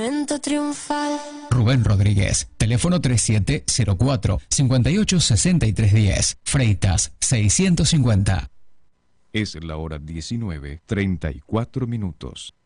Triunfal. Rubén Rodríguez, teléfono 3704-586310, Freitas 650. Es la hora 19:34.